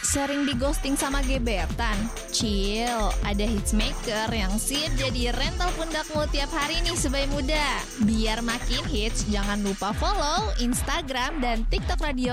Sering di ghosting sama gebetan? Chill, ada Hitsmaker yang siap jadi rental pundakmu tiap hari nih sebaik muda. Biar makin hits, jangan lupa follow Instagram dan TikTok Radio